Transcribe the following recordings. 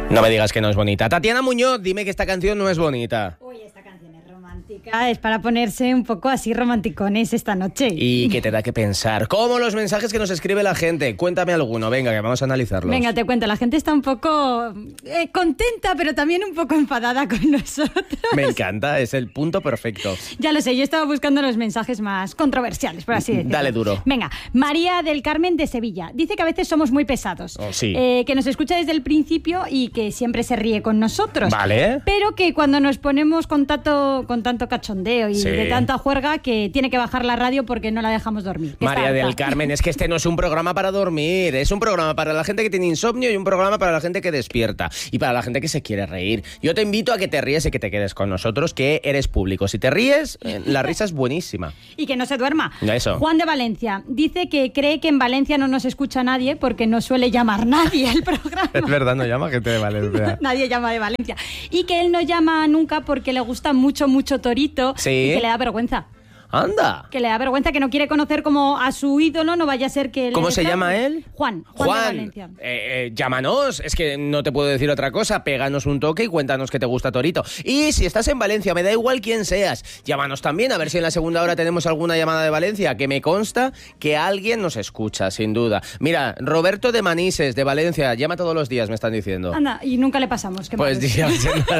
No me digas que no es bonita. Tatiana Muñoz, dime que esta canción no es bonita. Uy, esta canción es romántica, es para ponerse un poco así romanticones esta noche. Y que te da que pensar. ¿Cómo los mensajes que nos escribe la gente? Cuéntame alguno, venga, que vamos a analizarlos. Venga, te cuento, la gente está un poco contenta, pero también un poco enfadada con nosotros. Me encanta, es el punto perfecto. Ya lo sé, yo estaba buscando los mensajes más controversiales, por así decirlo. Dale duro. Venga, María del Carmen de Sevilla. Dice que a veces somos muy pesados. Oh, sí. Que nos escucha desde el principio y que siempre se ríe con nosotros. Vale. Pero que cuando nos ponemos con tanto cachondeo y Sí. de tanta juerga, que tiene que bajar la radio porque no la dejamos dormir. María del Carmen, es que este no es un programa para dormir, es un programa para la gente que tiene insomnio y un programa para la gente que despierta y para la gente que se quiere reír. Yo te invito a que te ríes y que te quedes con nosotros, que eres público. Si te ríes, la risa es buenísima. Y que no se duerma. Eso. Juan de Valencia dice que cree que en Valencia no nos escucha nadie porque no suele llamar nadie el programa. Es verdad, no llama gente de Valencia. Nadie llama de Valencia. Y que él no llama nunca porque le gusta mucho Torito. Sí. Y que le da vergüenza. Anda. Que le da vergüenza, que no quiere conocer como a su ídolo, no vaya a ser que... ¿Cómo se llama él? Juan de Valencia. Llámanos, es que no te puedo decir otra cosa, péganos un toque y cuéntanos que te gusta Torito. Y si estás en Valencia, me da igual quién seas, llámanos también, a ver si en la segunda hora tenemos alguna llamada de Valencia, que me consta que alguien nos escucha, sin duda. Mira, Roberto de Manises, de Valencia, llama todos los días, me están diciendo. Anda, y nunca le pasamos. Qué Pues malos.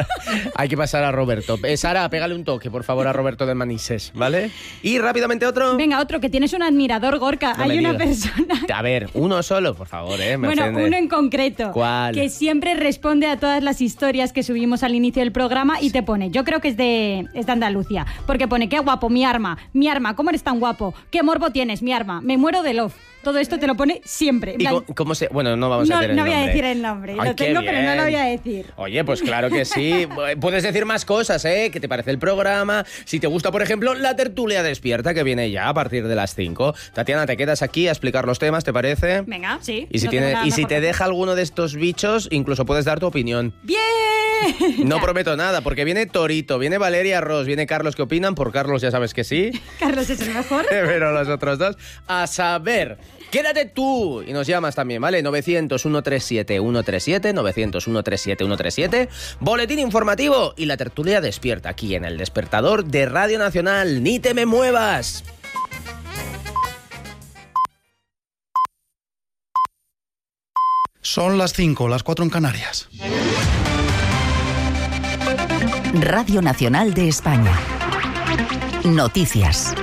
hay que pasar a Roberto. Sara, pégale un toque, por favor, a Roberto de Manises, ¿vale? Y rápidamente otro. Venga, otro, que tienes un admirador, Gorka. No Hay me una digas. persona... A ver, uno solo, por favor, me Bueno, ofende. uno en concreto. ¿Cuál? Que siempre responde a todas las historias que subimos al inicio del programa y te pone, yo creo que es de Andalucía, porque pone, qué guapo, mi arma, ¿cómo eres tan guapo? ¿Qué morbo tienes, mi arma? Me muero de love. Todo esto te lo pone siempre. ¿Y cómo se...? Bueno, no vamos a decir el No nombre. voy a decir el nombre. Ay, Lo tengo, qué pero no bien. lo voy a decir. Oye, pues claro que sí. Puedes decir más cosas, ¿eh? ¿Qué te parece el programa? Si te gusta, por ejemplo, la tertulia despierta, que viene ya a partir de las 5. Tatiana, te quedas aquí a explicar los temas, ¿te parece? Venga, sí. Y si, no tengo nada si mejor te que deja alguno de estos bichos, incluso puedes dar tu opinión. ¡Bien! No Ya. prometo nada, porque viene Torito, viene Valeria Ross, viene Carlos. ¿Qué opinan? Por Carlos ya sabes que sí. Carlos es el mejor. Pero los otros dos, a saber. Quédate tú y nos llamas también, ¿vale? 900-137-137, 900-137-137, boletín informativo y la tertulia despierta aquí en El Despertador de Radio Nacional. ¡Ni te me muevas! Son las 5, las 4 en Canarias. Radio Nacional de España. Noticias.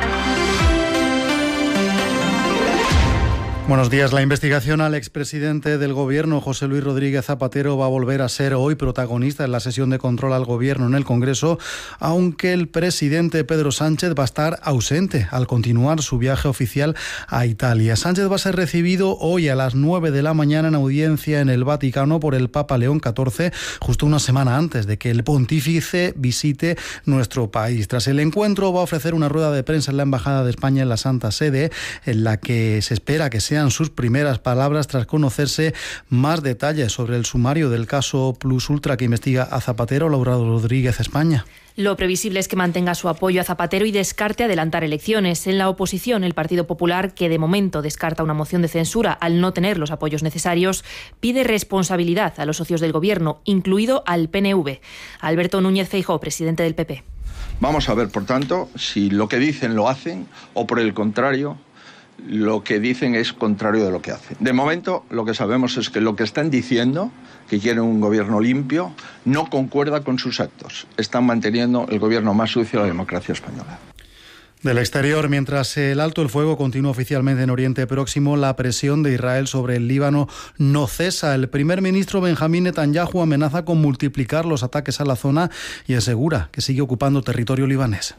Buenos días. La investigación al expresidente del Gobierno, José Luis Rodríguez Zapatero, va a volver a ser hoy protagonista en la sesión de control al Gobierno en el Congreso, aunque el presidente Pedro Sánchez va a estar ausente al continuar su viaje oficial a Italia. Sánchez va a ser recibido hoy a las 9 de la mañana en audiencia en el Vaticano por el Papa León XIV, justo una semana antes de que el pontífice visite nuestro país. Tras el encuentro va a ofrecer una rueda de prensa en la Embajada de España en la Santa Sede, en la que se espera que sean sus primeras palabras tras conocerse más detalles sobre el sumario del caso Plus Ultra que investiga a Zapatero. Laura Rodríguez, España. Lo previsible es que mantenga su apoyo a Zapatero y descarte adelantar elecciones. En la oposición, el Partido Popular, que de momento descarta una moción de censura al no tener los apoyos necesarios, pide responsabilidad a los socios del Gobierno, incluido al PNV. Alberto Núñez Feijóo, presidente del PP. Vamos a ver, por tanto, si lo que dicen lo hacen o, por el contrario, lo que dicen es contrario de lo que hacen. De momento, lo que sabemos es que lo que están diciendo, que quieren un gobierno limpio, no concuerda con sus actos. Están manteniendo el gobierno más sucio de la democracia española. Del exterior, mientras el alto el fuego continúa oficialmente en Oriente Próximo, la presión de Israel sobre el Líbano no cesa. El primer ministro Benjamín Netanyahu amenaza con multiplicar los ataques a la zona y asegura que sigue ocupando territorio libanés.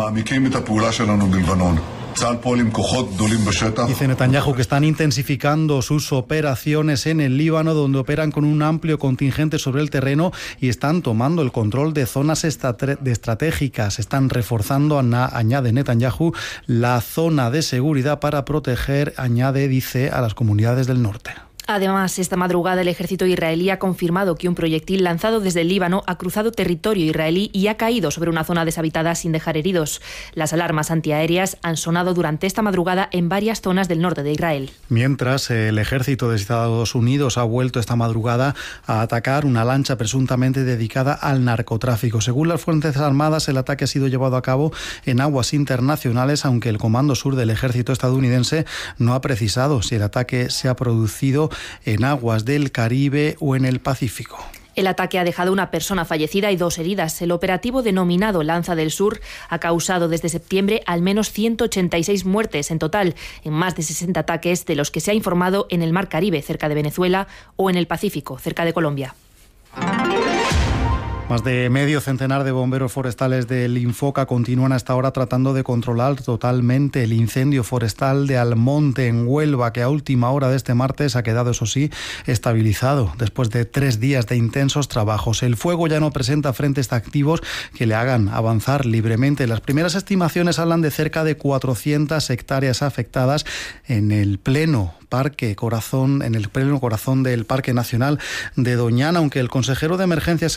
Dice Netanyahu que están intensificando sus operaciones en el Líbano, donde operan con un amplio contingente sobre el terreno y están tomando el control de zonas estratégicas. Están reforzando, añade Netanyahu, la zona de seguridad para proteger, dice, a las comunidades del norte. Además, esta madrugada el ejército israelí ha confirmado que un proyectil lanzado desde el Líbano ha cruzado territorio israelí y ha caído sobre una zona deshabitada sin dejar heridos. Las alarmas antiaéreas han sonado durante esta madrugada en varias zonas del norte de Israel. Mientras, el ejército de Estados Unidos ha vuelto esta madrugada a atacar una lancha presuntamente dedicada al narcotráfico. Según las Fuerzas Armadas, el ataque ha sido llevado a cabo en aguas internacionales, aunque el Comando Sur del ejército estadounidense no ha precisado si el ataque se ha producido en aguas del Caribe o en el Pacífico. El ataque ha dejado una persona fallecida y 2 heridas. El operativo denominado Lanza del Sur ha causado desde septiembre al menos 186 muertes en total, en más de 60 ataques de los que se ha informado en el Mar Caribe, cerca de Venezuela, o en el Pacífico, cerca de Colombia. Más de medio centenar de bomberos forestales del Infoca continúan hasta ahora tratando de controlar totalmente el incendio forestal de Almonte, en Huelva, que a última hora de este martes ha quedado, eso sí, estabilizado después de 3 días de intensos trabajos. El fuego ya no presenta frentes activos que le hagan avanzar libremente. Las primeras estimaciones hablan de cerca de 400 hectáreas afectadas en el pleno corazón del Parque Nacional de Doñana, aunque el consejero de Emergencias